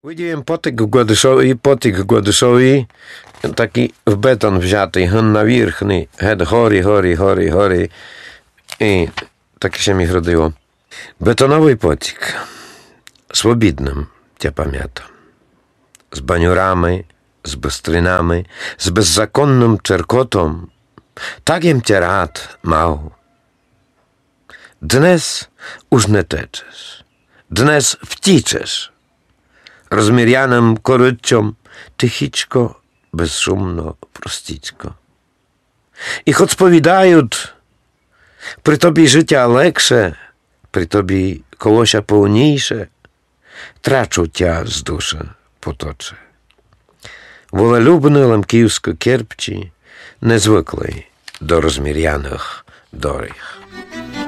Видіємо потік Гладишовий, такий в бетон взятий, ген навірхний, геть горі. І таке ще міг родило. Бетоновий потік, свобідним, я пам'ятаю. З банюрами, з бистринами, з беззаконним церкотом. Так їм тя рад мав. Днес уж не течеш, днес втічеш. Розміряним корицем тихічко, безшумно, простічко. І хоч сповідають, при тобі життя легше, при тобі колося повніше, трачу тя з душа поточе. Волелюбний лемківсько-керпчі не звикли до розміряних доріг.